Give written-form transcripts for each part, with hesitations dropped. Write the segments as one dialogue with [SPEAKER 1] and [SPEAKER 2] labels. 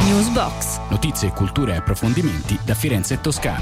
[SPEAKER 1] Newsbox.
[SPEAKER 2] Notizie, cultura e approfondimenti da Firenze e Toscana.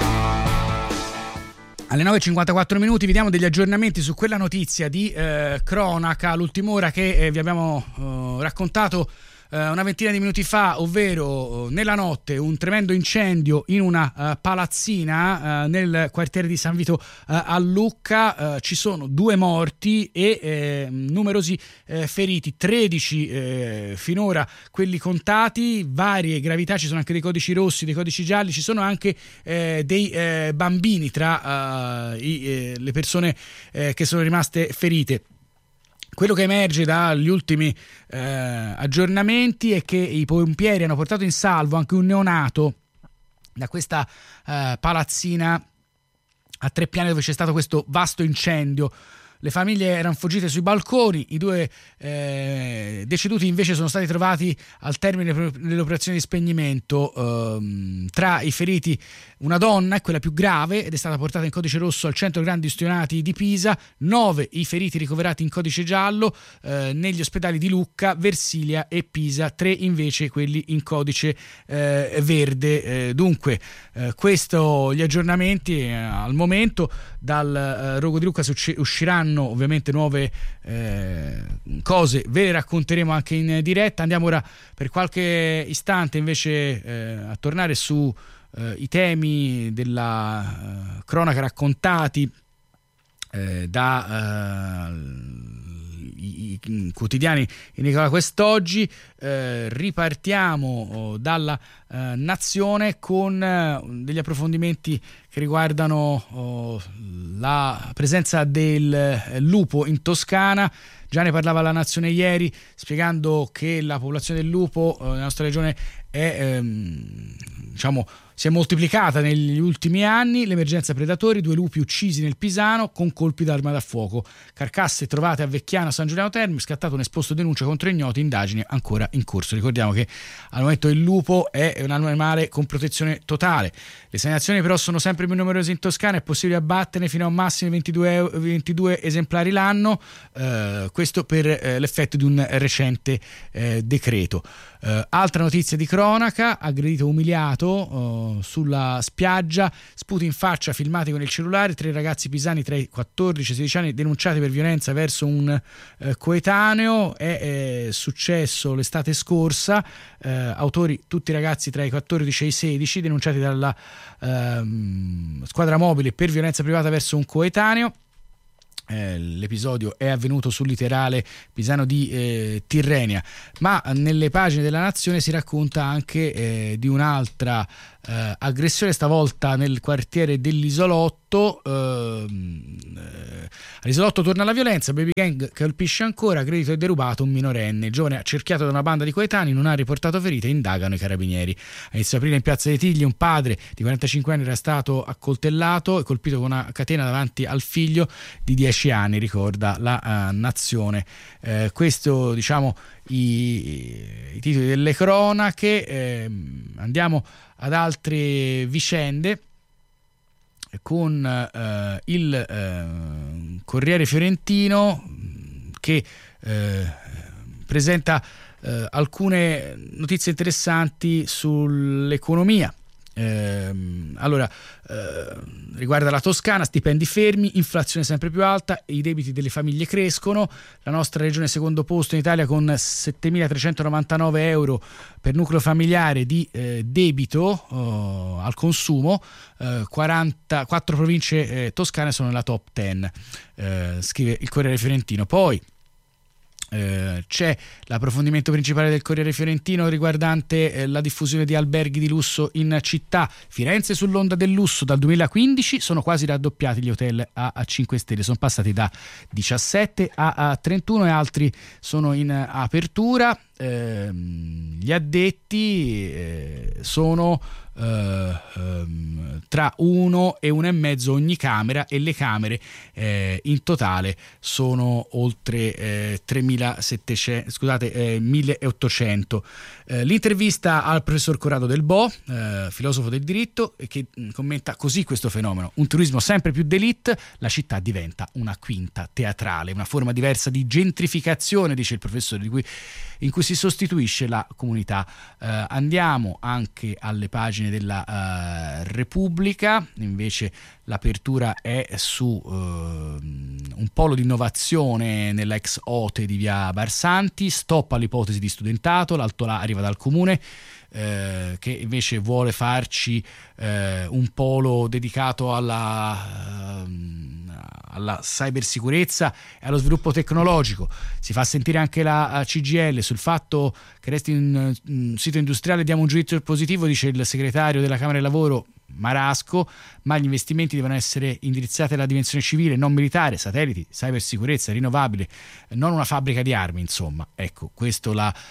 [SPEAKER 2] Alle 9:54 minuti vediamo degli aggiornamenti su quella notizia di cronaca, l'ultima ora che vi abbiamo raccontato una ventina di minuti fa, ovvero nella notte un tremendo incendio in una palazzina nel quartiere di San Vito a Lucca. Ci sono 2 morti e numerosi feriti, 13 finora quelli contati, varie gravità, ci sono anche dei codici rossi, dei codici gialli, ci sono anche dei bambini tra le persone che sono rimaste ferite. Quello che emerge dagli ultimi aggiornamenti è che i pompieri hanno portato in salvo anche un neonato da questa palazzina a 3 piani dove c'è stato questo vasto incendio. Le famiglie erano fuggite sui balconi, i 2 deceduti invece sono stati trovati al termine delle operazioni di spegnimento. Tra i feriti una donna, è quella più grave, ed è stata portata in codice rosso al centro grandi ustionati di Pisa. 9 i feriti ricoverati in codice giallo negli ospedali di Lucca, Versilia e Pisa, 3 invece quelli in codice verde. Dunque questo gli aggiornamenti al momento. Dal rogo di Lucca usciranno ovviamente nuove cose, ve le racconteremo anche in diretta. Andiamo ora per qualche istante invece a tornare su i temi della cronaca raccontati da i quotidiani in edicola quest'oggi. Ripartiamo dalla Nazione con degli approfondimenti che riguardano la presenza del lupo in Toscana. Già ne parlava la Nazione ieri, spiegando che la popolazione del lupo nella nostra regione è si è moltiplicata negli ultimi anni. L'emergenza predatori, 2 lupi uccisi nel Pisano con colpi d'arma da fuoco, carcasse trovate a Vecchiano, San Giuliano Terme, scattato un esposto denuncia contro ignoti, indagini ancora in corso. Ricordiamo che al momento il lupo è un animale con protezione totale. Le segnalazioni però sono sempre più numerose in Toscana, è possibile abbatterne fino a un massimo 22 esemplari l'anno, questo per l'effetto di un recente decreto. Altra notizia di cronaca: aggredito, umiliato sulla spiaggia, sputi in faccia, filmati con il cellulare, 3 ragazzi pisani tra i 14 e i 16 anni denunciati per violenza verso un coetaneo. È successo l'estate scorsa, autori tutti ragazzi tra i 14 e i 16, denunciati dalla squadra mobile per violenza privata verso un coetaneo. L'episodio è avvenuto sul litorale pisano di Tirrenia, ma nelle pagine della Nazione si racconta anche di un'altra aggressione, stavolta nel quartiere dell'Isolotto. All'Isolotto torna la violenza, baby gang colpisce ancora, aggredito e derubato un minorenne. Il giovane accerchiato da una banda di coetanei, non ha riportato ferite, indagano i carabinieri. A inizio aprile in piazza dei Tigli un padre di 45 anni era stato accoltellato e colpito con una catena davanti al figlio di 10 anni, ricorda la Nazione. Questo diciamo i titoli delle cronache. Andiamo ad altre vicende con il Corriere Fiorentino che presenta alcune notizie interessanti sull'economia. Riguarda la Toscana, stipendi fermi, inflazione sempre più alta, i debiti delle famiglie crescono. La nostra regione è secondo posto in Italia con 7.399 euro per nucleo familiare di debito al consumo. 44 province toscane sono nella top 10, scrive il Corriere Fiorentino. Poi c'è l'approfondimento principale del Corriere Fiorentino riguardante la diffusione di alberghi di lusso in città. Firenze sull'onda del lusso, dal 2015 sono quasi raddoppiati gli hotel a 5 stelle, sono passati da 17 a 31 e altri sono in apertura. Gli addetti sono tra 1 e 1,5 ogni camera, e le camere in totale sono oltre 1.800. L'intervista al professor Corrado Del Bo, filosofo del diritto, che commenta così questo fenomeno: un turismo sempre più d'élite, la città diventa una quinta teatrale, una forma diversa di gentrificazione, dice il professore, in cui si sostituisce la comunità. Andiamo anche alle pagine della Repubblica, invece l'apertura è su un polo di innovazione nella ex Ote di via Barsanti, stop all'ipotesi di studentato, l'Altolà arriva dal comune che invece vuole farci un polo dedicato alla cybersicurezza e allo sviluppo tecnologico. Si fa sentire anche la CGIL sul fatto che resti un sito industriale, diamo un giudizio positivo, dice il segretario della Camera del Lavoro Marasco, ma gli investimenti devono essere indirizzati alla dimensione civile, non militare, satelliti, cybersicurezza, rinnovabile, non una fabbrica di armi, insomma. Ecco, questo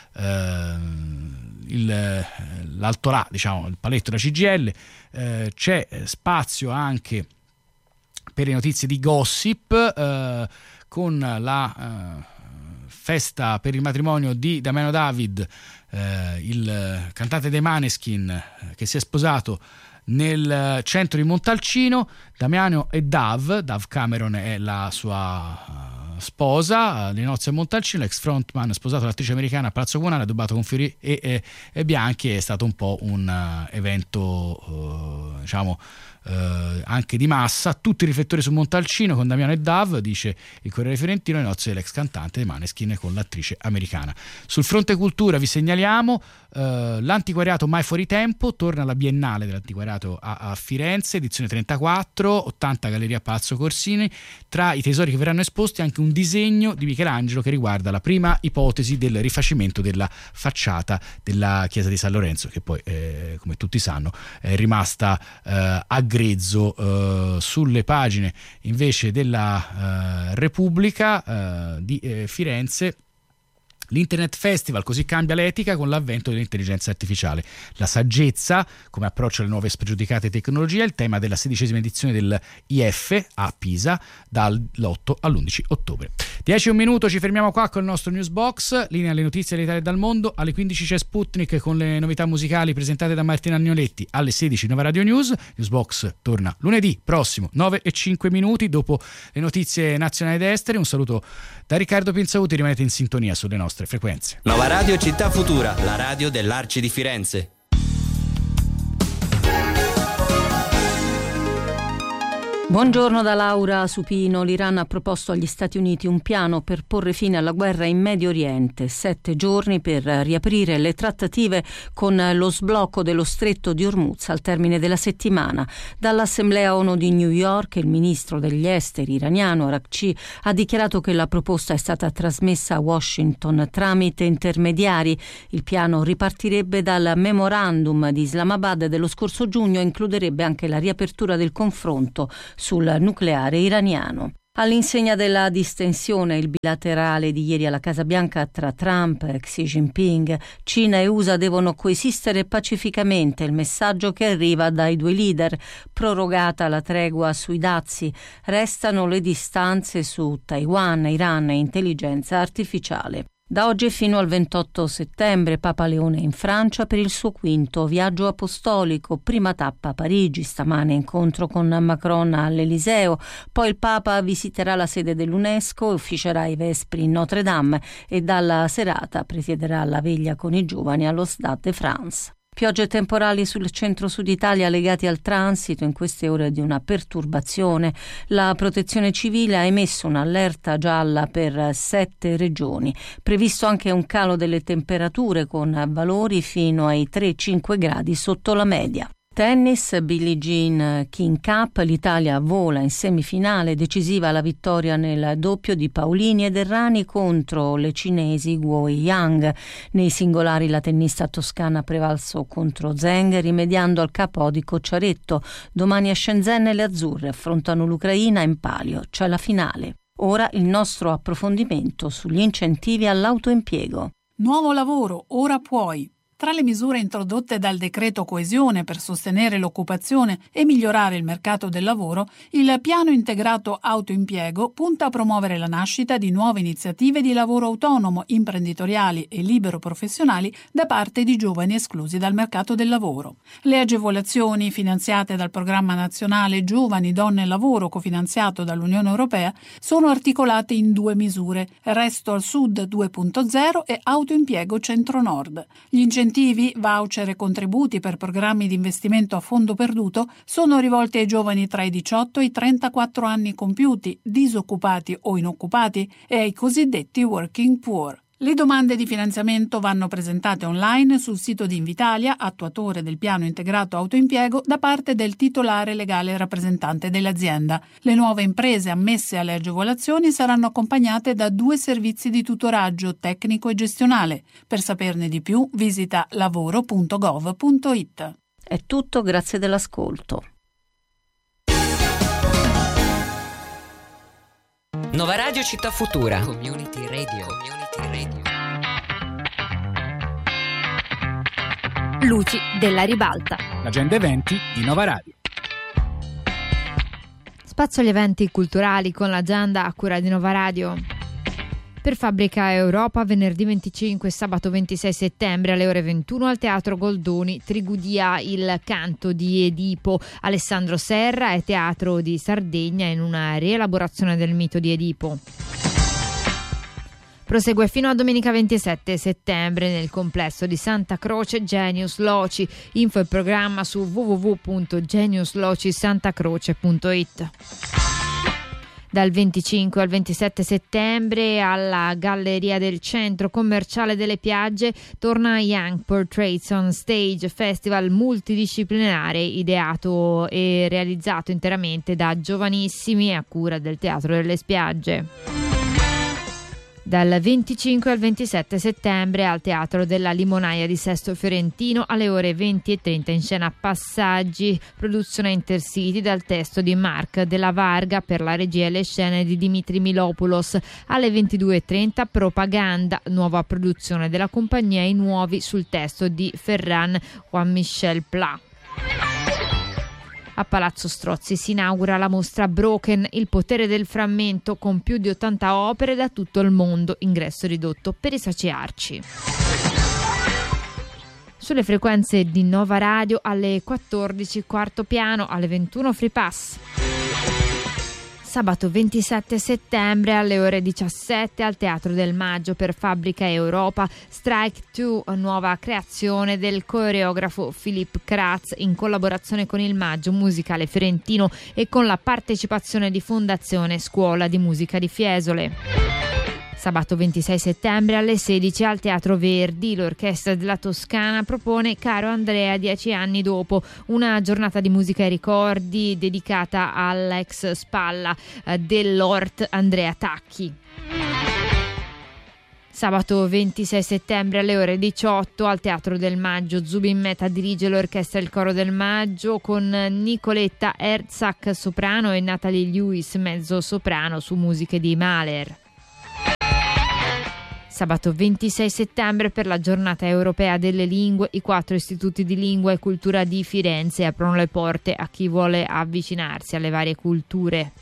[SPEAKER 2] l'Altolà, diciamo, il paletto della CGIL. C'è spazio anche per le notizie di gossip, con la festa per il matrimonio di Damiano David, il cantante dei Maneskin, che si è sposato nel centro di Montalcino. Damiano e Dave Cameron è la sua sposa. Le nozze a Montalcino, l'ex frontman sposato l'attrice americana a Palazzo Comunale, addobbato con fiori e bianchi. È stato un po' un evento anche di massa, tutti i riflettori su Montalcino con Damiano e Dav, dice il Corriere Fiorentino, le nozze dell'ex cantante dei Maneskin con l'attrice americana. Sul fronte cultura vi segnaliamo l'antiquariato Mai Fuori Tempo, torna alla Biennale dell'Antiquariato a Firenze, edizione 34, 80 Galleria Palazzo Corsini. Tra i tesori che verranno esposti anche un disegno di Michelangelo che riguarda la prima ipotesi del rifacimento della facciata della chiesa di San Lorenzo, che poi come tutti sanno è rimasta a grezzo. Sulle pagine invece della Repubblica di Firenze, l'Internet Festival, così cambia l'etica con l'avvento dell'intelligenza artificiale. La saggezza come approccio alle nuove spregiudicate tecnologie è il tema della 16ª edizione del IF a Pisa dall'8 all'11 ottobre. 10 e un minuto, ci fermiamo qua con il nostro Newsbox, linea alle notizie dell'Italia e dal mondo. Alle 15 c'è Sputnik con le novità musicali presentate da Martina Agnoletti. Alle 16 Nova Radio News. Newsbox torna lunedì prossimo, 9 e 5 minuti dopo le notizie nazionali ed estere. Un saluto da Riccardo Pinzauti, rimanete in sintonia sulle nostre frequenze.
[SPEAKER 1] Nova Radio Città Futura, la radio dell'Arci di Firenze.
[SPEAKER 3] Buongiorno da Laura Supino. L'Iran ha proposto agli Stati Uniti un piano per porre fine alla guerra in Medio Oriente. 7 giorni per riaprire le trattative con lo sblocco dello stretto di Hormuz al termine della settimana. Dall'Assemblea ONU di New York il ministro degli esteri iraniano Araghchi ha dichiarato che la proposta è stata trasmessa a Washington tramite intermediari. Il piano ripartirebbe dal memorandum di Islamabad dello scorso giugno e includerebbe anche la riapertura del confronto sul nucleare iraniano. All'insegna della distensione, il bilaterale di ieri alla Casa Bianca tra Trump e Xi Jinping, Cina e USA devono coesistere pacificamente, il messaggio che arriva dai due leader. Prorogata la tregua sui dazi, restano le distanze su Taiwan, Iran e intelligenza artificiale. Da oggi fino al 28 settembre Papa Leone è in Francia per il suo 5° viaggio apostolico, prima tappa Parigi, stamane incontro con Macron all'Eliseo, poi il Papa visiterà la sede dell'UNESCO, ufficerà i vespri in Notre Dame e dalla serata presiederà la veglia con i giovani allo Stade de France. Piogge temporali sul centro-sud Italia legati al transito in queste ore di una perturbazione. La Protezione Civile ha emesso un'allerta gialla per 7 regioni. Previsto anche un calo delle temperature con valori fino ai 3-5 gradi sotto la media. Tennis, Billie Jean King Cup, l'Italia vola in semifinale, decisiva la vittoria nel doppio di Paolini ed Errani contro le cinesi Guo e Yang. Nei singolari la tennista toscana ha prevalso contro Zheng, rimediando al KO di Cocciaretto. Domani a Shenzhen le azzurre affrontano l'Ucraina in palio, c'è la finale. Ora il nostro approfondimento sugli incentivi all'autoimpiego.
[SPEAKER 4] Nuovo lavoro, ora puoi. Tra le misure introdotte dal decreto coesione per sostenere l'occupazione e migliorare il mercato del lavoro, il piano integrato autoimpiego punta a promuovere la nascita di nuove iniziative di lavoro autonomo, imprenditoriali e libero professionali da parte di giovani esclusi dal mercato del lavoro. Le agevolazioni finanziate dal Programma Nazionale Giovani, Donne e Lavoro, cofinanziato dall'Unione Europea, sono articolate in 2 misure: Resto al Sud 2.0 e Autoimpiego Centro-Nord. Gli incentivi, voucher e contributi per programmi di investimento a fondo perduto sono rivolti ai giovani tra i 18 e i 34 anni compiuti, disoccupati o inoccupati, e ai cosiddetti working poor. Le domande di finanziamento vanno presentate online sul sito di Invitalia, attuatore del piano integrato autoimpiego, da parte del titolare legale rappresentante dell'azienda. Le nuove imprese ammesse alle agevolazioni saranno accompagnate da 2 servizi di tutoraggio tecnico e gestionale. Per saperne di più visita lavoro.gov.it.
[SPEAKER 3] È tutto, grazie dell'ascolto.
[SPEAKER 1] Nova Radio Città Futura.
[SPEAKER 5] Community Radio.
[SPEAKER 6] Luci della ribalta.
[SPEAKER 2] L'agenda eventi di Nova Radio.
[SPEAKER 6] Spazio agli eventi culturali con l'agenda a cura di Nova Radio. Per Fabbrica Europa, venerdì 25 e sabato 26 settembre alle ore 21 al Teatro Goldoni, Trigudia il canto di Edipo. Alessandro Serra è Teatro di Sardegna in una rielaborazione del mito di Edipo. Prosegue fino a domenica 27 settembre nel complesso di Santa Croce Genius Loci. Info e programma su www.geniuslociSantacroce.it. Dal 25 al 27 settembre alla Galleria del Centro Commerciale delle Piagge torna Young Portraits on Stage, festival multidisciplinare ideato e realizzato interamente da giovanissimi a cura del Teatro delle Spiagge. Dal 25 al 27 settembre al Teatro della Limonaia di Sesto Fiorentino alle ore 20:30 in scena Passaggi, produzione Intercity dal testo di Mark della Varga per la regia e le scene di Dimitri Milopoulos. Alle 22:30 Propaganda, nuova produzione della compagnia I Nuovi sul testo di Ferran Juan-Michel Pla. A Palazzo Strozzi si inaugura la mostra Broken, il potere del frammento, con più di 80 opere da tutto il mondo, ingresso ridotto per i soci Arci. Sulle frequenze di Nova Radio alle 14 quarto piano, alle 21 Free Pass. Sabato 27 settembre alle ore 17 al Teatro del Maggio per Fabbrica Europa, Strike 2, nuova creazione del coreografo Philippe Kratz in collaborazione con il Maggio Musicale Fiorentino e con la partecipazione di Fondazione Scuola di Musica di Fiesole. Sabato 26 settembre alle 16 al Teatro Verdi, l'Orchestra della Toscana propone Caro Andrea 10 anni dopo, una giornata di musica e ricordi dedicata all'ex spalla dell'Ort Andrea Tacchi. Sabato 26 settembre alle ore 18 al Teatro del Maggio, Zubin Mehta dirige l'Orchestra Il Coro del Maggio con Nicoletta Herzog soprano e Natalie Lewis mezzo soprano su musiche di Mahler. Sabato 26 settembre per la giornata europea delle lingue, i 4 istituti di lingua e cultura di Firenze aprono le porte a chi vuole avvicinarsi alle varie culture.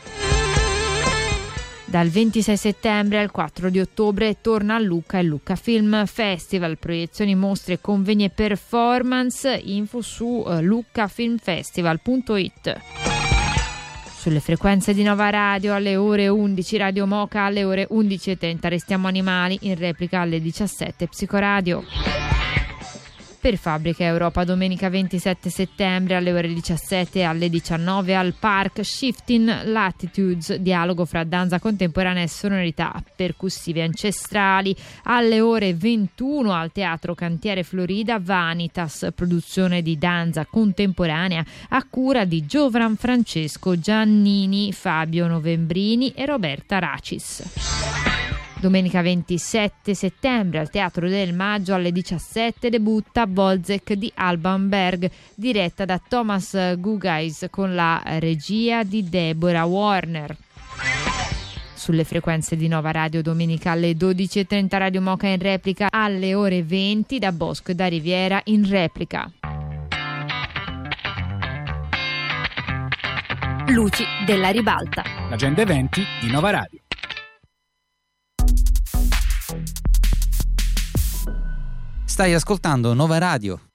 [SPEAKER 6] Dal 26 settembre al 4 di ottobre torna a Lucca il Lucca Film Festival, proiezioni, mostre, convegni e performance, info su luccafilmfestival.it. Sulle frequenze di Nova Radio alle ore 11 Radio Moca, alle ore 11:30 Restiamo Animali, in replica alle 17 Psicoradio. Per Fabbrica Europa domenica 27 settembre alle ore 17 e alle 19 al Park Shifting Latitudes, dialogo fra danza contemporanea e sonorità percussive ancestrali. Alle ore 21 al Teatro Cantiere Florida Vanitas, produzione di danza contemporanea a cura di Giovan Francesco Giannini, Fabio Novembrini e Roberta Racis. Domenica 27 settembre al Teatro del Maggio alle 17 debutta Bolzek di Alban Berg, diretta da Thomas Gugais con la regia di Deborah Warner. sulle frequenze di Nova Radio. Domenica alle 12.30 Radio Moca in replica, alle ore 20 da Bosco e da Riviera in replica.
[SPEAKER 5] Luci della ribalta.
[SPEAKER 2] L'agenda eventi di Nova Radio.
[SPEAKER 7] Stai ascoltando Nova Radio.